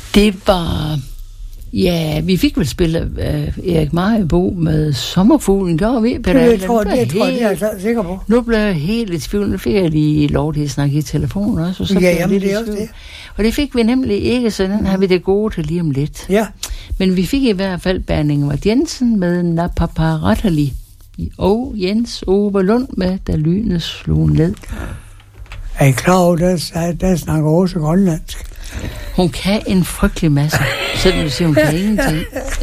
Det var... Ja, vi fik vel spillet Erik Maribo med Sommerfuglen. Det var ved, Peter. Det tror jeg, det er jeg sikker på. Nu blev jeg helt i tvivl. Nu fik jeg lige lov til at snakke i telefonen også. Og så ja, jamen det er også det. Og det fik vi nemlig ikke, så den har vi det gode til lige om lidt. Ja. Men vi fik i hvert fald Bernd Ingvart Jensen med Napaparatali. Og Jens Ove Lund med Da lynet slog ned. Er I klar over, der snakker også grønlandsk? Hun kan en frygtelig masse, selvom du siger, hun kan ingenting.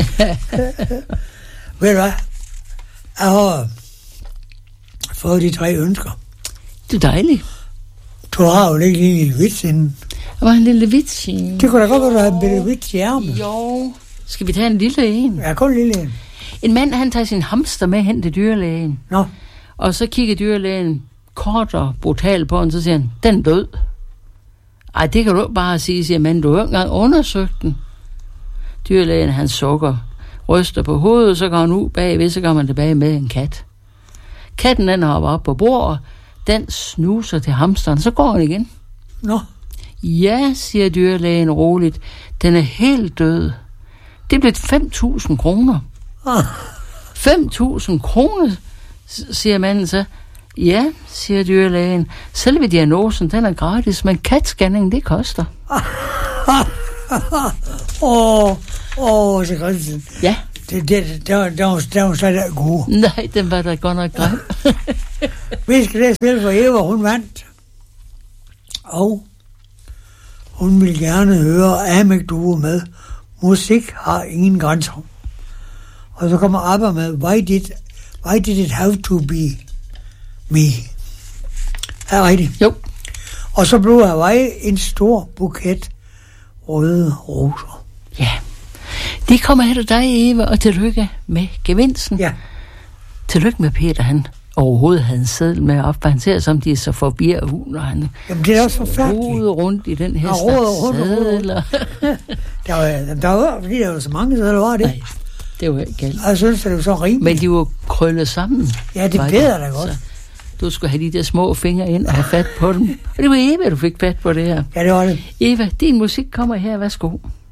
Ved du hvad? Jeg har fået de 3 ønsker. Det er dejligt. Du har jo ikke lige en lille vits inden. Der var en lille vits. Det kunne da godt være, du havde en lille vits i ærmet. Jo. Skal vi tage en lille en? Ja, kun en lille en. En mand, han tager sin hamster med hen til dyrlægen. Nå. Og så kigger dyrlægen kort og brutalt på den, så siger han, den er død. Ej, det kan du ikke bare sige, siger man, du har ikke engang undersøgt den. Dyrlægen, han sukker, ryster på hovedet, så går han ud bagved, så går man tilbage med en kat. Katten, den hopper op på bordet, den snuser til hamsteren, så går han igen. Nå. Ja, siger dyrlægen roligt, den er helt død. Det blev 5.000 kroner. 5.000 kroner, siger manden så. Ja, siger dyrlægen. Selve diagnosen, den er gratis, men CAT-scanning, det koster. Så Christian. Ja. Det var slet ikke god. Nej, den var da godt nok grim. Vi skal da spille for Eva, hun vandt. Og hun vil gerne høre Amek Duo med Musik har ingen grænser. Og så kommer ABBA med Why did it have to be me? Er rigtigt? Jo. Og så blev Hawaii en stor buket røde roser. Ja. De kommer her til dig, Eva, og tillykke med gevinsten. Ja. Tillykke med Peter, han overhovedet havde en seddel med op, for han ser som de er så forvirret ud, når han jamen, det er også forfærdeligt. rundt i den her slags sædler. Der var fordi der var så mange sædler, var det? Nej, det var ikke galt. Jeg synes, det var så rimeligt. Men de var krøllet sammen. Ja, det ved jeg da godt. Så du skulle have de der små fingre ind og have fat på dem. Og det var Eva, du fik fat på det her. Ja, det var det. Eva, din musik kommer her. Værsgo.